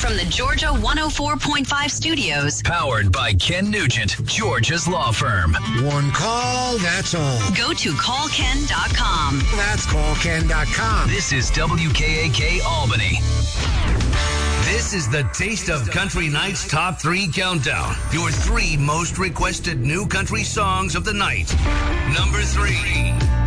From the Georgia 104.5 studios. Powered by Ken Nugent, Georgia's law firm. One call, that's all. Go to callken.com. That's callken.com. This is WKAK Albany. This is the Taste of Country Night's Top 3 Countdown. Your 3 most requested new country songs of the night. Number 3.